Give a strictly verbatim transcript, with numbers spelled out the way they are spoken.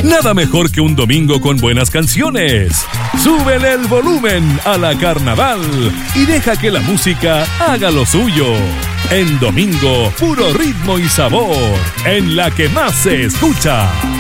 Nada mejor que un domingo con buenas canciones. Súbele el volumen a la Carnaval y deja que la música haga lo suyo. En domingo, puro ritmo y sabor, en la que más se escucha.